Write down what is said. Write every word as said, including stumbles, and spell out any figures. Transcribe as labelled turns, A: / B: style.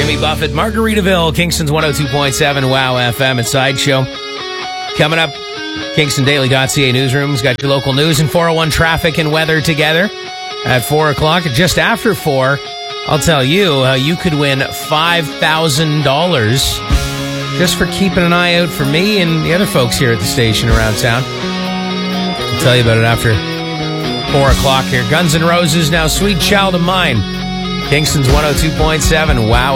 A: Jimmy Buffett, Margaritaville, Kingston's one oh two point seven Wow F M at Sideshow. Coming up, Kingston Daily dot C A newsroom's got your local news and four oh one traffic and weather together at four o'clock. Just after four, I'll tell you how you could win five thousand dollars just for keeping an eye out for me and the other folks here at the station around town. I'll tell you about it after four o'clock here. Guns N' Roses, now Sweet Child of Mine. Kingston's one oh two point seven Wow